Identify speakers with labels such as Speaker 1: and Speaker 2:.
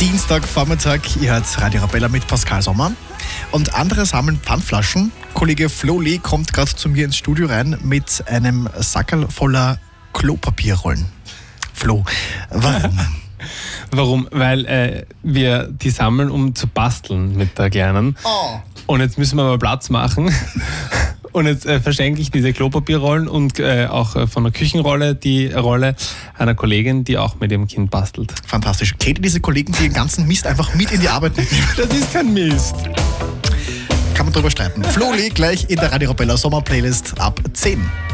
Speaker 1: Dienstagvormittag, ihr hört Radio Arabella mit Pascal Sommer. Und andere sammeln Pfandflaschen. Kollege Flo Lee kommt gerade zu mir ins Studio rein mit einem Sackerl voller Klopapierrollen. Flo, warum?
Speaker 2: Warum? Weil wir die sammeln, um zu basteln mit der Kleinen.
Speaker 1: Oh.
Speaker 2: Und jetzt müssen wir mal Platz machen. Und jetzt verschenke ich diese Klopapierrollen und auch von der Küchenrolle die Rolle einer Kollegin, die auch mit ihrem Kind bastelt.
Speaker 1: Fantastisch. Kennt ihr diese Kollegen, die den ganzen Mist einfach mit in die Arbeit mitnehmen?
Speaker 2: Das ist kein Mist.
Speaker 1: Kann man drüber streiten. Flo Lee gleich in der Radio Arabella Sommerplaylist ab 10.